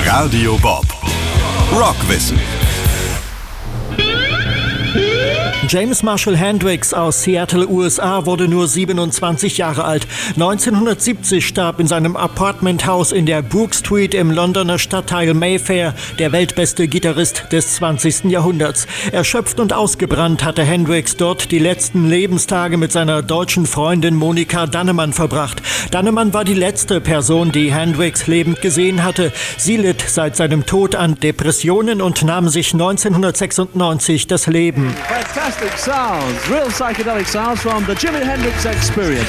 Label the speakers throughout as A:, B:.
A: Radio Bob. Rockwissen.
B: James Marshall Hendrix aus Seattle, USA, wurde nur 27 Jahre alt. 1970 starb in seinem Apartmenthaus in der Brook Street im Londoner Stadtteil Mayfair der weltbeste Gitarrist des 20. Jahrhunderts. Erschöpft und ausgebrannt hatte Hendrix dort die letzten Lebenstage mit seiner deutschen Freundin Monika Dannemann verbracht. Dannemann war die letzte Person, die Hendrix lebend gesehen hatte. Sie litt seit seinem Tod an Depressionen und nahm sich 1996 das Leben.
C: Fantastic sounds, real psychedelic sounds from the Jimi Hendrix Experience.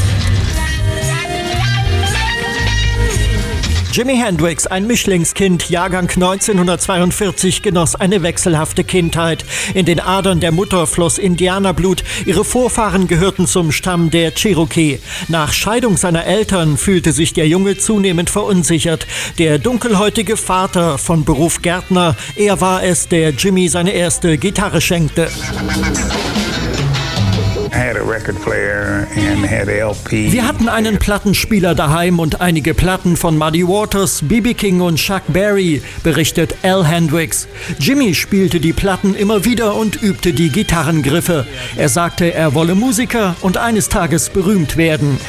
B: Jimi Hendrix, ein Mischlingskind, Jahrgang 1942, genoss eine wechselhafte Kindheit. In den Adern der Mutter floss Indianerblut. Ihre Vorfahren gehörten zum Stamm der Cherokee. Nach Scheidung seiner Eltern fühlte sich der Junge zunehmend verunsichert. Der dunkelhäutige Vater, von Beruf Gärtner, er war es, der Jimi seine erste Gitarre schenkte. Wir hatten einen Plattenspieler daheim und einige Platten von Muddy Waters, B.B. King und Chuck Berry, berichtet Al Hendrix. Jimi spielte die Platten immer wieder und übte die Gitarrengriffe. Er sagte, er wolle Musiker und eines Tages berühmt werden.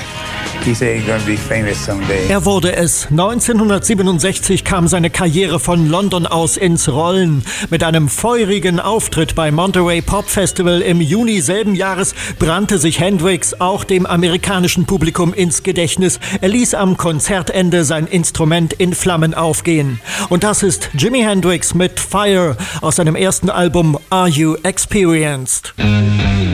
B: Er wurde es. 1967 kam seine Karriere von London aus ins Rollen. Mit einem feurigen Auftritt beim Monterey Pop Festival im Juni selben Jahres brannte sich Hendrix auch dem amerikanischen Publikum ins Gedächtnis. Er ließ am Konzertende sein Instrument in Flammen aufgehen. Und das ist Jimi Hendrix mit Fire aus seinem ersten Album Are You Experienced?